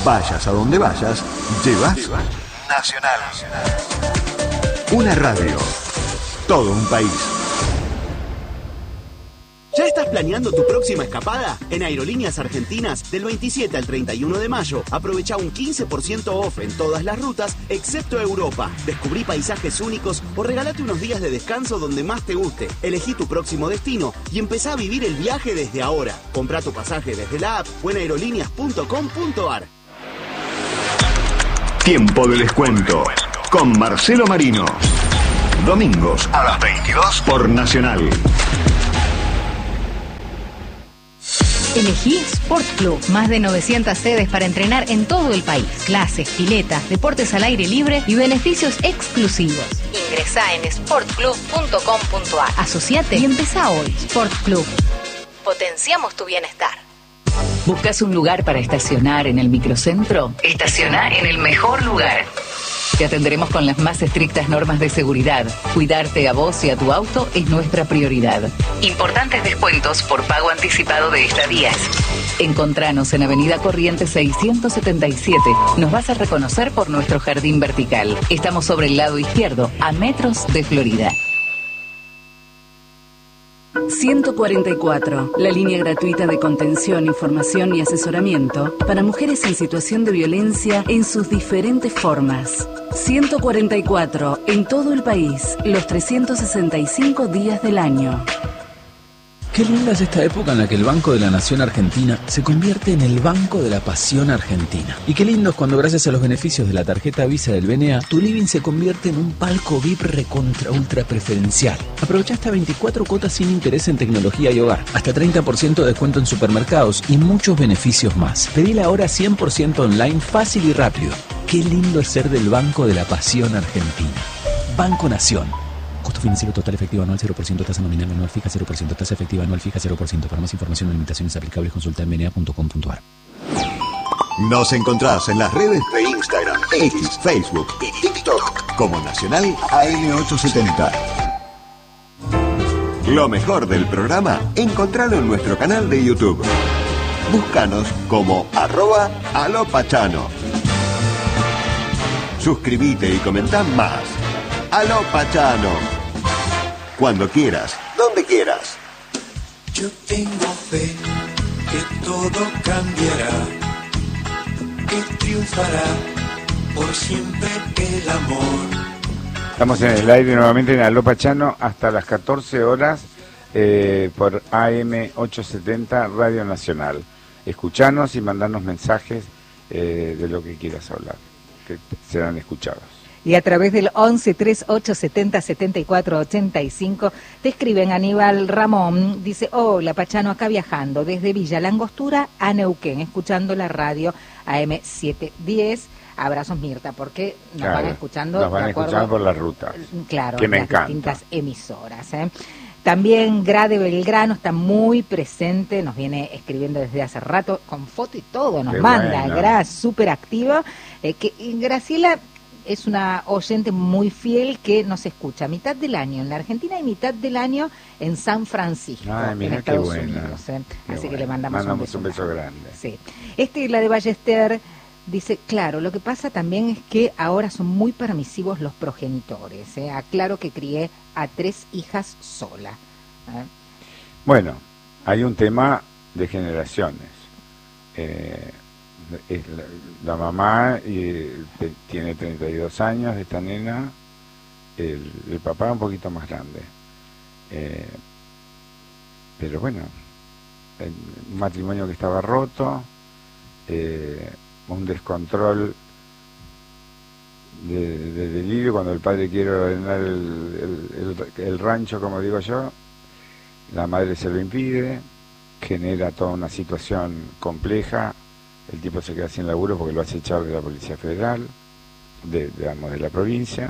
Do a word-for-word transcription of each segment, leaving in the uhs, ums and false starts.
Vayas a donde vayas, llevas Nacional. Una radio. Todo un país. ¿Ya estás planeando tu próxima escapada? En Aerolíneas Argentinas, del veintisiete al treinta y uno de mayo, aprovecha un quince por ciento off en todas las rutas, excepto Europa. Descubrí paisajes únicos o regalate unos días de descanso donde más te guste. Elegí tu próximo destino y empezá a vivir el viaje desde ahora. Comprá tu pasaje desde la app o en aerolíneas punto com punto ar. Tiempo de descuento con Marcelo Marino. Domingos a las veintidós por Nacional. Elegí Sport Club, más de novecientas sedes para entrenar en todo el país. Clases, piletas, deportes al aire libre y beneficios exclusivos. Ingresá en sport club punto com punto ar. Asociate y empezá hoy. Sport Club. Potenciamos tu bienestar. ¿Buscas un lugar para estacionar en el microcentro? Estaciona en el mejor lugar. Te atenderemos con las más estrictas normas de seguridad. Cuidarte a vos y a tu auto es nuestra prioridad. Importantes descuentos por pago anticipado de estadías. Encontranos en Avenida Corrientes seiscientos setenta y siete. Nos vas a reconocer por nuestro jardín vertical. Estamos sobre el lado izquierdo, a metros de Florida. ciento cuarenta y cuatro, la línea gratuita de contención, información y asesoramiento para mujeres en situación de violencia en sus diferentes formas. ciento cuarenta y cuatro, en todo el país, los trescientos sesenta y cinco días del año. Qué linda es esta época en la que el Banco de la Nación Argentina se convierte en el Banco de la Pasión Argentina. Y qué lindo es cuando, gracias a los beneficios de la tarjeta Visa del B N A, tu living se convierte en un palco V I P recontra ultra preferencial. Aprovecha hasta veinticuatro cuotas sin interés en tecnología y hogar, hasta treinta por ciento de descuento en supermercados y muchos beneficios más. Pedila ahora cien por ciento online, fácil y rápido. Qué lindo es ser del Banco de la Pasión Argentina. Banco Nación. Costo financiero total efectivo anual cero por ciento, tasa nominal anual fija cero por ciento, tasa efectiva anual fija cero por ciento. Para más información o limitaciones aplicables, consulta en b n a punto com punto ar. Nos encontrás en las redes de Instagram, X, Facebook y TikTok como Nacional A M ochocientos setenta. Lo mejor del programa, encontralo en nuestro canal de YouTube. Búscanos como arroba alopachano. Suscribite y comentá más. Aló Pachano. Cuando quieras, donde quieras. Yo tengo fe que todo cambiará, que triunfará por siempre el amor. Estamos en el aire nuevamente en Aló Pachano hasta las catorce horas eh, por A M ochocientos setenta Radio Nacional. Escuchanos y mandanos mensajes eh, de lo que quieras hablar, que serán escuchados. Y a través del once, treinta y ocho, setenta, setenta y cuatro, ochenta y cinco te escriben Aníbal Ramón, dice, hola Pachano, acá viajando desde Villa Langostura a Neuquén, escuchando la radio A M setecientos diez. Abrazos Mirta, porque nos claro, van escuchando nos van de acuerdo, escuchando por la ruta. Claro, que me las encanta. Distintas emisoras. ¿eh? También Grade Belgrano está muy presente, nos viene escribiendo desde hace rato, con foto y todo, nos Qué manda, bueno. Gra, súper activa. Eh, que y Graciela es una oyente muy fiel que nos escucha mitad del año en la Argentina y mitad del año en San Francisco, Ay, en mira qué Estados buena. Unidos. ¿eh? Qué Así que bueno. le mandamos, Mandamos un beso, un beso grande. Sí. Este, la de Ballester, dice, claro, lo que pasa también es que ahora son muy permisivos los progenitores. ¿eh? Aclaro que crié a tres hijas sola. ¿eh? Bueno, hay un tema de generaciones. Eh, es la, la mamá eh, te- tiene treinta y dos años de esta nena, el, el papá un poquito más grande. Eh, pero bueno, el- un matrimonio que estaba roto, eh, un descontrol de, de delirio cuando el padre quiere ordenar el, el- el- el rancho, como digo yo, la madre se lo impide, genera toda una situación compleja, el tipo se queda sin laburo porque lo hace echar de la Policía Federal, de, digamos, de la provincia,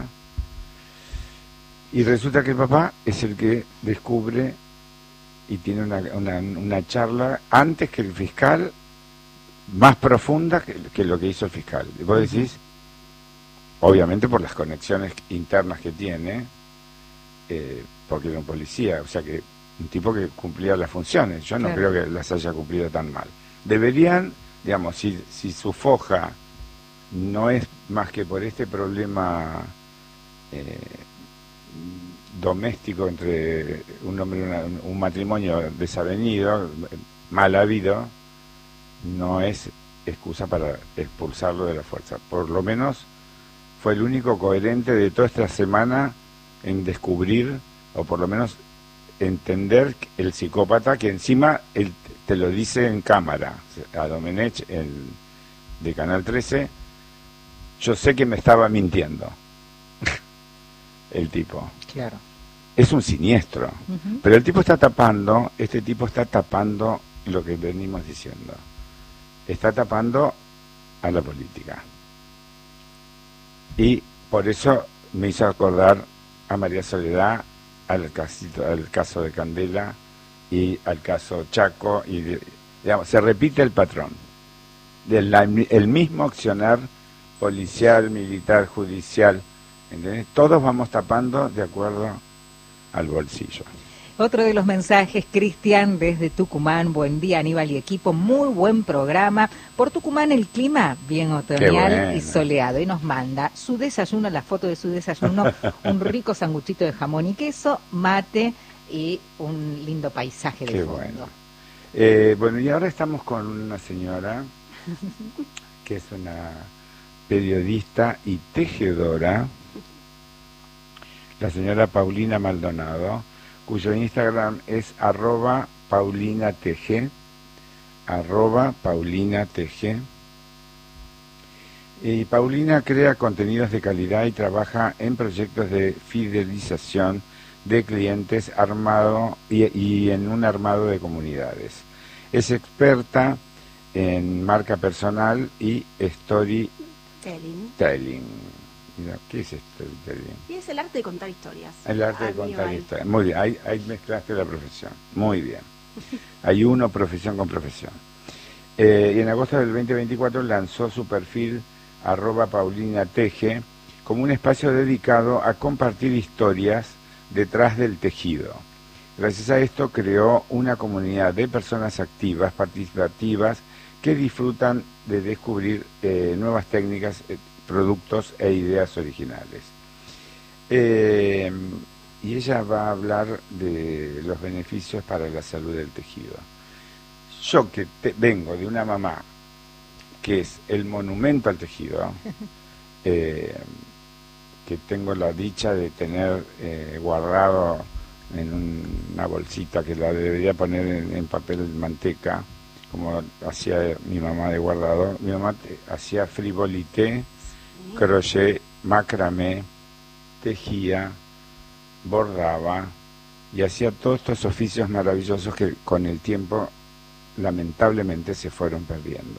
y resulta que el papá es el que descubre y tiene una, una, una charla antes que el fiscal, más profunda que, que lo que hizo el fiscal. Y vos decís, obviamente por las conexiones internas que tiene, eh, porque era un policía, o sea que un tipo que cumplía las funciones. Yo no Claro. creo que las haya cumplido tan mal. Deberían digamos, si, si su foja no es más que por este problema eh, doméstico entre un hombre y una, un matrimonio desavenido, mal habido, no es excusa para expulsarlo de la fuerza. Por lo menos fue el único coherente de toda esta semana en descubrir, o por lo menos entender el psicópata, que encima él te lo dice en cámara, a Domenech, el de Canal trece, yo sé que me estaba mintiendo, el tipo. Claro. Es un siniestro, uh-huh. Pero el tipo está tapando, este tipo está tapando lo que venimos diciendo, está tapando a la política. Y por eso me hizo acordar a María Soledad, al, casito, al caso de Candela y al caso Chaco, y digamos, se repite el patrón, del el mismo accionar policial, militar, judicial, ¿entendés? Todos vamos tapando de acuerdo al bolsillo. Otro de los mensajes, Cristian, desde Tucumán. Buen día, Aníbal y equipo. Muy buen programa. Por Tucumán el clima bien otoñal bueno. y soleado. Y nos manda su desayuno, la foto de su desayuno, un rico sanguchito de jamón y queso, mate y un lindo paisaje de Qué fondo. Bueno. Eh, bueno, y ahora estamos con una señora que es una periodista y tejedora, la señora Paulina Maldonado, cuyo Instagram es arroba paulinatg, arroba paulinatg. Y Paulina crea contenidos de calidad y trabaja en proyectos de fidelización de clientes armado y, y en un armado de comunidades. Es experta en marca personal y storytelling. Telling. Mira, ¿qué es storytelling? Y es el arte de contar historias. El arte de contar historias. Muy bien, ahí, ahí mezclaste la profesión. Muy bien. Hay uno, profesión con profesión. Eh, y en agosto del veinte veinticuatro lanzó su perfil arroba paulinatg como un espacio dedicado a compartir historias detrás del tejido. Gracias a esto creó una comunidad de personas activas, participativas, que disfrutan de descubrir eh, nuevas técnicas, eh, productos e ideas originales. Eh, y ella va a hablar de los beneficios para la salud del tejido. Yo que te, vengo de una mamá que es el monumento al tejido, eh, que tengo la dicha de tener eh, guardado en un, una bolsita que la debería poner en, en papel manteca, como hacía mi mamá de guardado. Mi mamá te, hacía frivolité, crochet, macramé, tejía, bordaba y hacía todos estos oficios maravillosos que con el tiempo lamentablemente se fueron perdiendo.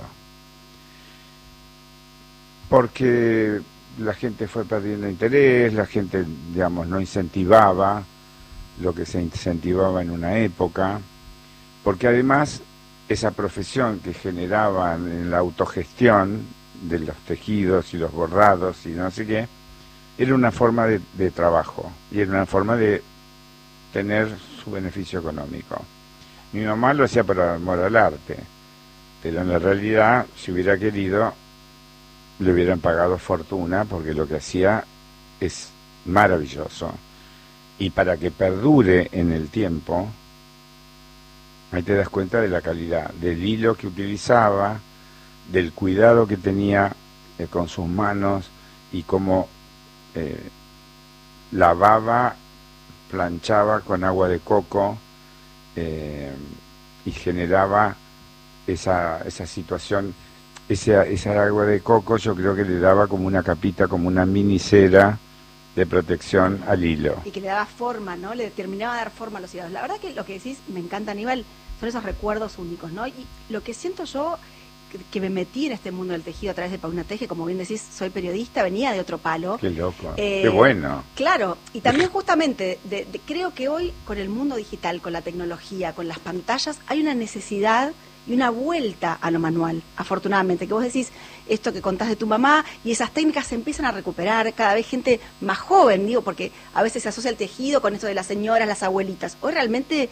Porque la gente fue perdiendo interés, la gente, digamos, no incentivaba lo que se incentivaba en una época, porque además esa profesión que generaban en la autogestión de los tejidos y los bordados y no sé qué, era una forma de, de trabajo y era una forma de tener su beneficio económico. Mi mamá lo hacía por amor al arte, pero en la realidad, si hubiera querido, le hubieran pagado fortuna, porque lo que hacía es maravilloso. Y para que perdure en el tiempo, ahí te das cuenta de la calidad, del hilo que utilizaba, del cuidado que tenía eh, con sus manos y cómo eh, lavaba, planchaba con agua de coco eh, y generaba esa, esa situación, esa, esa agua de coco yo creo que le daba como una capita, como una mini cera de protección al hilo. Y que le daba forma, ¿no? Le terminaba de dar forma a los hilos. La verdad que lo que decís me encanta, Aníbal, son esos recuerdos únicos, ¿no? Y lo que siento yo, que, que me metí en este mundo del tejido a través de Paulina Teje, como bien decís, soy periodista, venía de otro palo. Qué loco, eh, qué bueno. Claro, y también justamente, de, de, creo que hoy con el mundo digital, con la tecnología, con las pantallas, hay una necesidad y una vuelta a lo manual, afortunadamente, que vos decís esto que contás de tu mamá y esas técnicas se empiezan a recuperar, cada vez gente más joven, digo, porque a veces se asocia el tejido con esto de las señoras, las abuelitas. Hoy realmente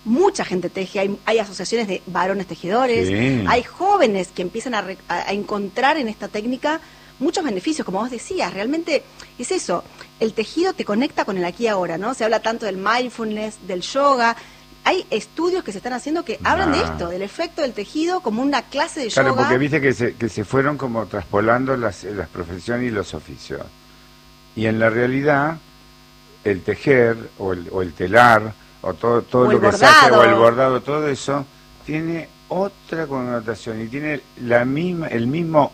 mucha gente teje, hay, hay asociaciones de varones tejedores, Sí. hay jóvenes que empiezan a, re- a- a encontrar en esta técnica muchos beneficios, como vos decías, realmente es eso, el tejido te conecta con el aquí y ahora, ¿no? Se habla tanto del mindfulness, del yoga, hay estudios que se están haciendo que hablan de Ah. esto, del efecto del tejido como una clase de Claro, yoga. porque viste que se, que se fueron como traspolando las, las profesiones y los oficios. Y en la realidad, el tejer o el, o el telar o todo, todo O lo el que se hace, o bordado. el bordado, todo eso, tiene otra connotación y tiene la misma, el mismo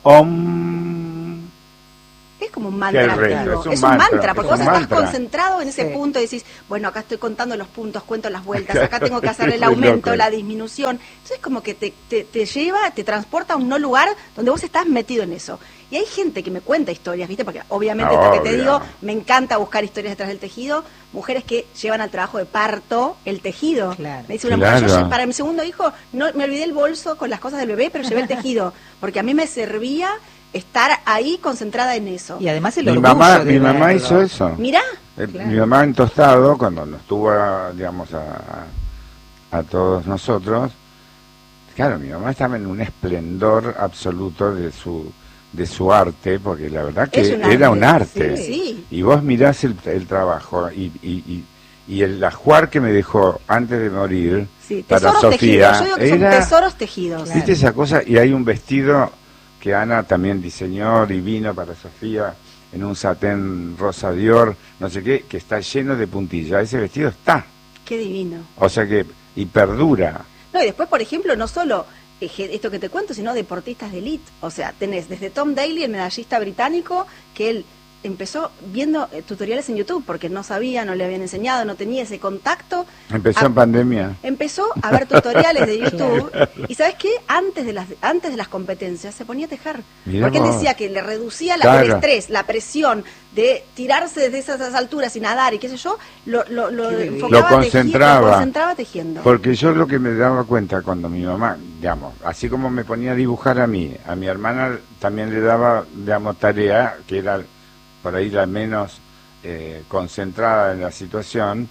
om. Es como un Que mantra el resto, activo. es un Es un mantra, mantra, es porque un vos estás mantra. concentrado en ese Sí. punto y decís, bueno, acá estoy contando los puntos, cuento las vueltas, acá tengo que hacer el Muy aumento, loco. la disminución. Entonces como que te, te, te lleva, te transporta a un no lugar donde vos estás metido en eso. Y hay gente que me cuenta historias, ¿viste? Porque obviamente, Ah, esto que te obvio. digo, me encanta buscar historias detrás del tejido. Mujeres que llevan al trabajo de parto el tejido. Claro. Me dice una Claro. mujer, yo lle- para mi segundo hijo, no me olvidé el bolso con las cosas del bebé, pero llevé el tejido. Porque a mí me servía estar ahí concentrada en eso. Y además el Mi orgullo mamá, de mi mamá verlo. hizo eso. Mirá, Eh, Claro. Mi mamá en Tostado, cuando nos tuvo, a, digamos, a, a todos nosotros, claro, mi mamá estaba en un esplendor absoluto de su de su arte, porque la verdad que Es un era arte, un arte. sí, sí. Y vos mirás el, el trabajo y, y, y, y el ajuar que me dejó antes de morir sí, para tesoros Sofía, tejidos. Yo digo que son era, tesoros tejidos. Claro. ¿viste esa cosa? Y hay un vestido que Ana también diseñó divino para Sofía, en un satén rosa Dior, no sé qué, que está lleno de puntillas. Ese vestido está, Qué divino. o sea que, y perdura. No, y después, por ejemplo, no solo eh, je- esto que te cuento, sino deportistas de elite. O sea, tenés desde Tom Daley, el medallista británico, que él empezó viendo eh, tutoriales en YouTube, porque no sabía, no le habían enseñado, no tenía ese contacto. Empezó Ah, en pandemia. Empezó a ver tutoriales de YouTube y ¿sabes qué? Antes de las antes de las competencias se ponía a tejer. Mirá Porque él vos. decía que le reducía la- Claro. el estrés, la presión de tirarse desde esas, esas alturas y nadar y qué sé yo, lo, lo, lo Qué enfocaba Lo teji- concentraba. lo concentraba tejiendo. Porque yo lo que me daba cuenta cuando mi mamá, digamos, así como me ponía a dibujar a mí, a mi hermana también le daba, digamos, tarea, que era por ahí la menos eh, concentrada en la situación,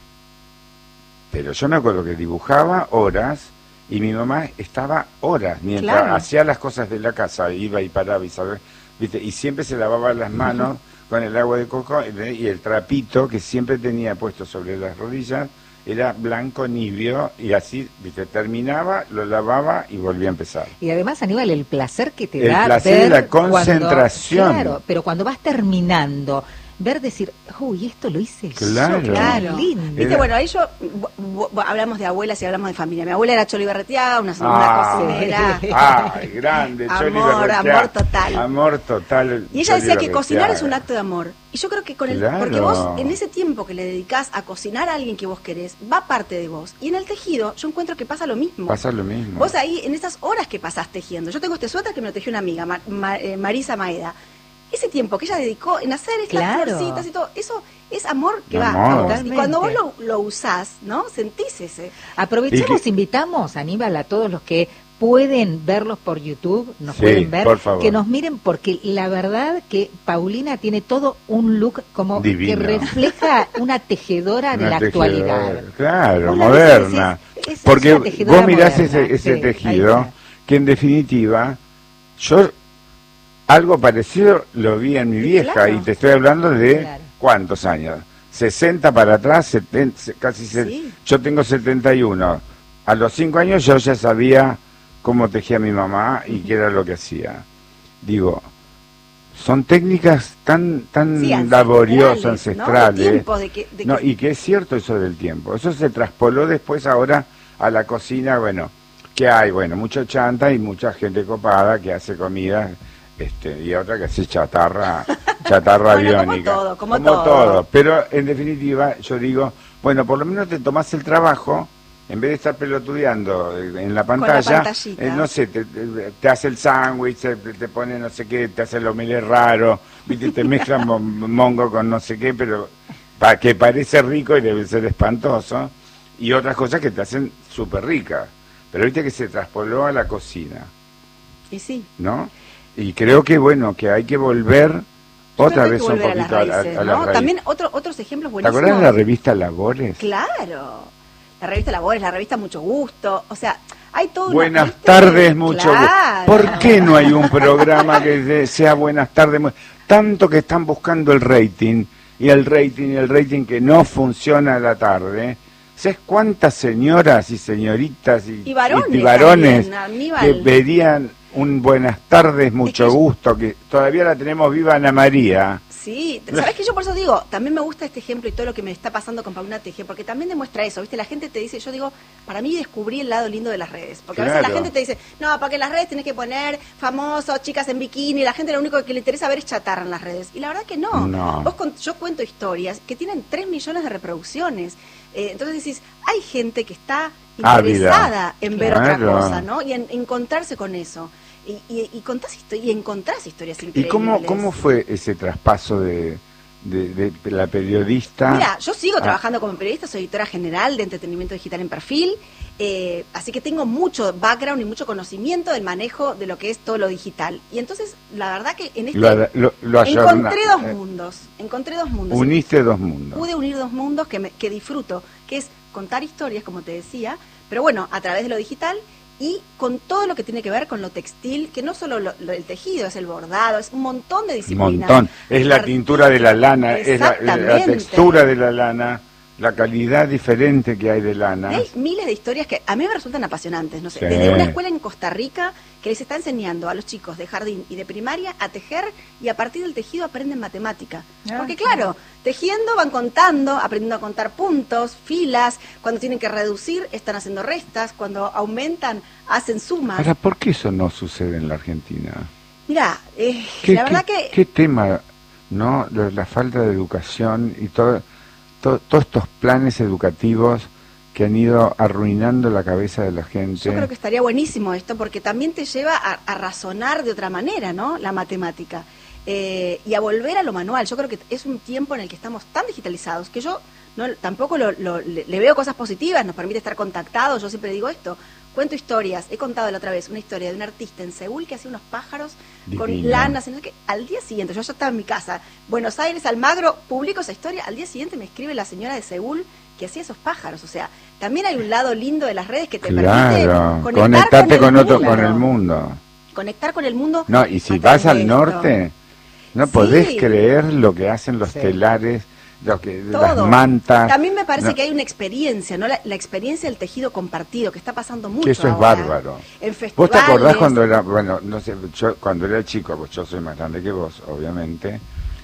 pero yo me acuerdo que dibujaba horas y mi mamá estaba horas mientras Claro. hacía las cosas de la casa, iba y paraba y sabía, ¿viste? Y siempre se lavaba las manos con el agua de coco y y el trapito que siempre tenía puesto sobre las rodillas era blanco nibio y así, ¿viste? Terminaba, lo lavaba y volvía a empezar. Y además, Aníbal, el placer que te El da placer ver y la cuando- concentración. claro, pero cuando vas terminando, ver decir, uy, esto lo hice Claro. yo, Claro. qué lindo. Viste, Era- bueno, ahí yo bu- bu- hablamos de abuelas y hablamos de familia. Mi abuela era Choli Berretiaga, una, una Ah, cocinera. Ay, grande, Choli Amor, Berrechea. amor total. Amor total. Y ella Choli decía que Berrechea. cocinar es un acto de amor. Y yo creo que con el... Claro. Porque vos, en ese tiempo que le dedicás a cocinar a alguien que vos querés, va parte de vos. Y en el tejido, yo encuentro que pasa lo mismo. Pasa lo mismo. Vos ahí, en esas horas que pasás tejiendo. Yo tengo este suéter que me lo tejió una amiga, Ma- Ma- eh, Marisa Maeda. Ese tiempo que ella dedicó en hacer estas Claro. florcitas y todo, eso es amor que Amor. va a vos. Y Totalmente. cuando vos lo, lo usás, ¿no? Sentís ese. Aprovechemos, Y que- invitamos, Aníbal, a todos los que pueden verlos por YouTube, nos Sí, pueden ver, por favor. que nos miren, porque la verdad que Paulina tiene todo un look como Divino. que refleja una tejedora de Una la tejedora, actualidad. Claro, Vos la moderna. ves y decís, es- es Porque una tejedora vos mirás moderna, ese, ese sí, tejido, ahí está. que en definitiva, yo algo parecido lo vi en mi Sí, vieja, claro. y te estoy hablando de Claro. ¿cuántos años? sesenta para atrás, setenta, casi se- Sí. yo tengo setenta y uno. A los cinco años yo ya sabía cómo tejía mi mamá y qué era lo que hacía. Digo, son técnicas tan tan Sí, laboriosas, ancestrales, ¿no? ancestrales. De tiempos, de que- de No, que- y que es cierto eso del tiempo. Eso se traspoló después ahora a la cocina, bueno, que hay, bueno, mucho chanta y mucha gente copada que hace comida, este, y otra que hace chatarra, chatarra Bueno, como aviónica. todo, como todo. Pero en definitiva, yo digo, bueno, por lo menos te tomás el trabajo, en vez de estar pelotudeando en la la pantalla, pantallita. eh, no sé, te, te- te hace el sándwich, te, te pone no sé qué, te hace el omelette raro, ¿viste? Te mezclan mo- mongo con no sé qué, pero para que parece rico y debe ser espantoso, y otras cosas que te hacen súper ricas. Pero viste que se traspoló a la cocina, Y sí. ¿no? Y creo que, bueno, que hay que volver Yo otra creo que hay vez que un volver poquito a a, las la- raíces, a ¿no? las raíces. También otro, otros ejemplos ¿Te buenísimos. acuerdas de la revista Labores? Claro. la revista Labores, la revista Mucho Gusto, o sea, hay todo. Buenas una, tardes, Mucho claro. Gusto. ¿Por qué no hay un programa que sea Buenas tardes? Tanto que están buscando el rating, y el rating, y el rating que no funciona a la tarde. ¿Sabes cuántas señoras y señoritas y, y varones, y varones también, que verían un Buenas tardes, Mucho es que Gusto, que todavía la tenemos viva Ana María? Sí, ¿sabés qué? Yo por eso digo, también me gusta este ejemplo y todo lo que me está pasando con Paulina Teje, porque también demuestra eso, ¿viste? La gente te dice, yo digo, para mí descubrí el lado lindo de las redes, porque claro. A veces la gente te dice, no, para que las redes tenés que poner famosos, chicas en bikini, la gente lo único que le interesa ver es chatarra en las redes, y la verdad que no, no. Vos con, yo cuento historias que tienen tres millones de reproducciones, eh, entonces decís, hay gente que está interesada ah, en ver claro. otra cosa, ¿no? Y en encontrarse con eso. Y, y, y, contás y encontrás historias increíbles. ¿Y cómo, cómo fue ese traspaso de, de, de la periodista? Mira, yo sigo ah. trabajando como periodista, soy editora general de entretenimiento digital en Perfil, eh, así que tengo mucho background y mucho conocimiento del manejo de lo que es todo lo digital. Y entonces, la verdad que en este... Lo, lo, lo encontré dos mundos, encontré dos mundos. Uniste dos mundos. Pude unir dos mundos que, me, que disfruto, que es contar historias, como te decía, pero bueno, a través de lo digital... y con todo lo que tiene que ver con lo textil, que no solo lo, lo, el tejido, es el bordado, es un montón de disciplinas. Un montón, es la tintura de la lana, es la, la textura de la lana, la calidad diferente que hay de lana. Hay miles de historias que a mí me resultan apasionantes, no sé, sí. Desde una escuela en Costa Rica que les está enseñando a los chicos de jardín y de primaria a tejer y a partir del tejido aprenden matemática. Ah, Porque claro, tejiendo van contando, aprendiendo a contar puntos, filas, cuando tienen que reducir están haciendo restas, cuando aumentan hacen sumas. Ahora, ¿por qué eso no sucede en la Argentina? Mira, eh, ¿Qué, la verdad qué, que... ¿Qué tema, no? La, la falta de educación y todo, todo, todos estos planes educativos que han ido arruinando la cabeza de la gente. Yo creo que estaría buenísimo esto, porque también te lleva a, a razonar de otra manera, ¿no? La matemática. Eh, y a volver a lo manual. Yo creo que es un tiempo en el que estamos tan digitalizados que yo no tampoco lo, lo, le, le veo cosas positivas, nos permite estar contactados. Yo siempre digo esto, cuento historias. He contado la otra vez una historia de un artista en Seúl que hacía unos pájaros Divino. Con lanas, sino que al día siguiente, yo ya estaba en mi casa, Buenos Aires, Almagro, publico esa historia, al día siguiente me escribe la señora de Seúl que hacía esos pájaros. O sea, también hay un lado lindo de las redes que te claro, permite conectar conectarte con, con otro, mundo. con el mundo. Conectar con el mundo. No, y si vas al norte, no sí. podés creer lo que hacen los sí. telares, lo que, las mantas. También me parece no. que hay una experiencia, ¿no? La, la experiencia del tejido compartido, que está pasando mucho que eso es ahora, bárbaro. En festivales. ¿Vos te acordás cuando era, bueno, no sé, yo cuando era chico, pues yo soy más grande que vos, obviamente,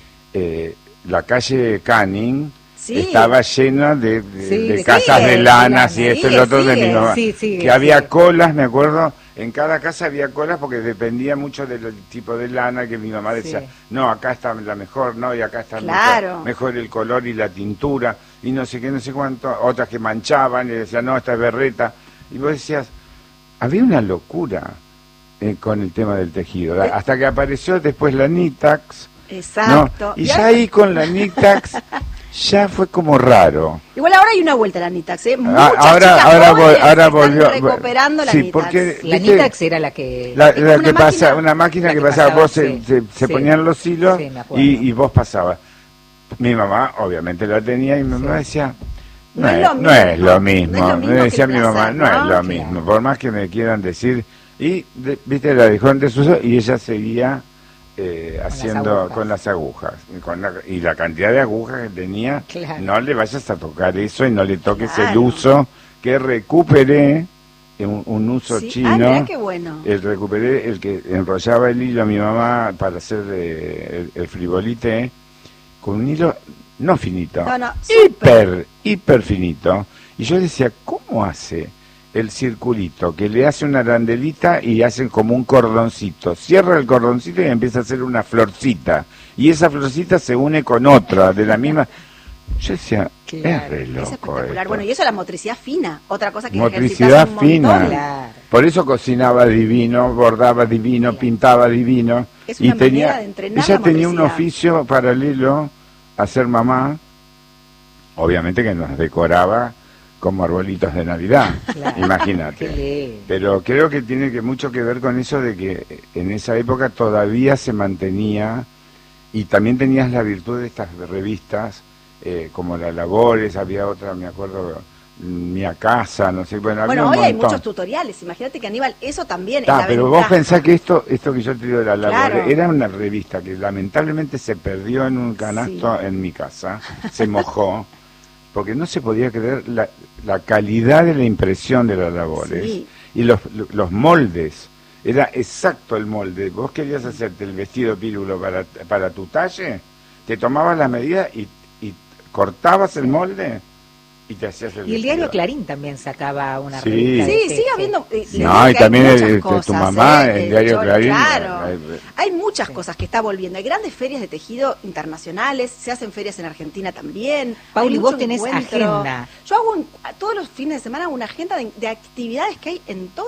eh, la calle Canning sí. estaba llena de, de, sí, de casas sigue, de lanas y esto y lo otro sigue, de mi mamá. Sí, sigue, que había sigue. colas, me acuerdo, en cada casa había colas porque dependía mucho del tipo de lana que mi mamá decía, sí. no, acá está la mejor, no, y acá está claro. mejor, mejor el color y la tintura, y no sé qué, no sé cuánto, otras que manchaban y decían, no, esta es berreta, y vos decías, había una locura eh, con el tema del tejido, ¿eh? Hasta que apareció después la Nitax. Exacto. ¿No? Y, y ya ahí con la Nitax ya fue como raro. Igual ahora hay una vuelta a la Nitax, ¿eh? Muchas ahora ahora, vol ahora volvió recuperando la sí, Nitax. Porque, la ¿viste? Nitax era la que la, la que pasa, una máquina que, que pasaba, pasaba, vos sí. se, se, se sí. ponían los hilos sí, y, y vos pasabas. Mi mamá obviamente la tenía y mi mamá sí. decía no, no, es, es no es lo mismo, no es lo mismo me decía mi mamá, no, no es lo claro. mismo, por más que me quieran decir, y de, viste, la dejó en desuso y ella seguía Eh, con haciendo las con las agujas y, con la, y la cantidad de agujas que tenía, claro. no le vayas a tocar eso y no le toques claro. el uso que recuperé, un, un uso sí. chino, ah, mirá qué bueno. el recuperé el que enrollaba el hilo a mi mamá para hacer eh, el, el frivolité con un hilo no finito, no, no, hiper, hiper finito, y yo decía, ¿cómo hace el circulito, que le hace una arandelita y hacen como un cordoncito, cierra el cordoncito y empieza a hacer una florcita, y esa florcita se une con otra de la misma? Yo decía, claro, es re loco, es espectacular. Esto. Bueno, y eso es la motricidad fina, otra cosa que motricidad un fina, claro. por eso cocinaba divino, bordaba divino, claro. pintaba divino, es una y tenía, de entrenar ella la tenía un oficio paralelo a ser mamá, obviamente que nos decoraba como arbolitos de Navidad, claro. imagínate. Pero creo que tiene que mucho que ver con eso de que en esa época todavía se mantenía, y también tenías la virtud de estas revistas, eh, como la Labores, había otra, me acuerdo, Mia Casa, no sé, bueno, Bueno, había hoy un hay montón. muchos tutoriales, imagínate que Aníbal, eso también Ta, es la pero ventaja. vos pensás que esto esto que yo te digo de la labor, Claro. era una revista que lamentablemente se perdió en un canasto Sí. en mi casa, se mojó, porque no se podía creer la, la calidad de la impresión de las labores, Sí. y los, los moldes, era exacto el molde. Vos querías hacerte el vestido pílulo para, para tu talle, te tomabas la medida y, y cortabas el molde y te hacías el Y el vestido. diario Clarín también sacaba una Sí. revista. de Sí, este, sigue habiendo... eh, No, les digo y que hay también el- muchas el- tu cosas, mamá, ¿eh? el diario Yo- Clarín, Claro, eh, eh. hay muchas cosas que está volviendo. Hay grandes ferias de tejido internacionales, se hacen ferias en Argentina también. Pauli, Hay vos mucho tenés encuentro. agenda. Yo hago en- todos los fines de semana una agenda de, de actividades que hay en todo